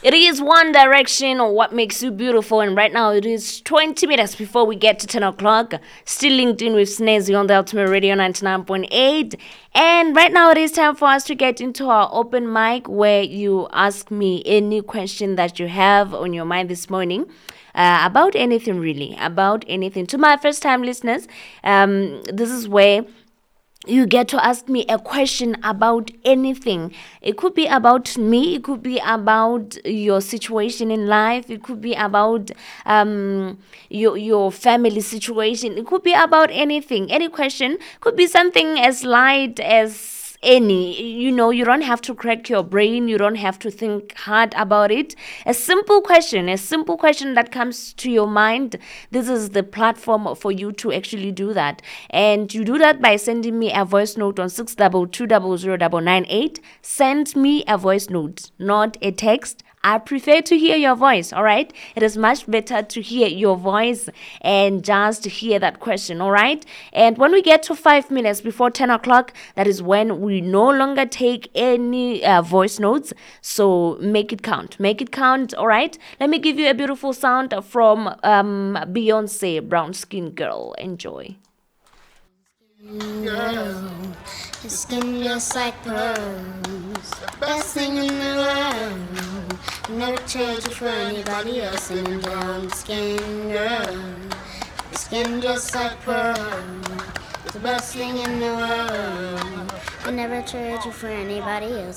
It is One Direction or What Makes You Beautiful, and right now it is 20 minutes before we get to 10 o'clock. Still linked in with Snazzy on the Ultimate Radio 99.8. And right now it is time for us to get into our open mic where you ask me any question that you have on your mind this morning. About anything, really, about anything. To my first time listeners, this is where you get to ask me a question about anything. It could be about me, it could be about your situation in life, it could be about your family situation, it could be about anything. Any question could be something as light as any. You don't have to crack your brain, you don't have to think hard about it. A simple question that comes to your mind, this is the platform for you to actually do that. And you do that by sending me a voice note on 622000998. Send me a voice note, not a text. I prefer to hear your voice, all right? It is much better to hear your voice and just hear that question, all right? And when we get to 5 minutes before 10 o'clock, that is when we no longer take any voice notes. So make it count, all right? Let me give you a beautiful sound from Beyonce, Brown Skin Girl. Enjoy. Girl, your skin just like pearls, best thing in the world. Never trade you for anybody else. And a brown skin girl, your skin just like pearls, the best thing in the world. I never trade you for anybody else.